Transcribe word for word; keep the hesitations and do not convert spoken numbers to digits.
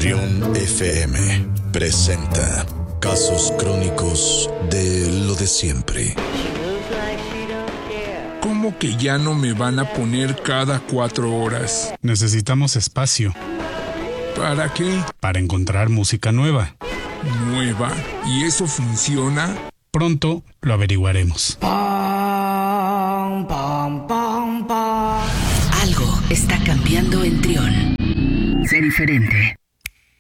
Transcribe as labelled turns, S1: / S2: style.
S1: Trión F M presenta Casos Crónicos de lo de siempre.
S2: ¿Cómo que ya no me van a poner cada cuatro horas?
S3: Necesitamos espacio.
S2: ¿Para qué?
S3: Para encontrar música nueva.
S2: ¿Nueva? ¿Y eso funciona?
S3: Pronto lo averiguaremos.
S4: Pam, pam, pam, pam. Algo está cambiando en Trión. Sé diferente.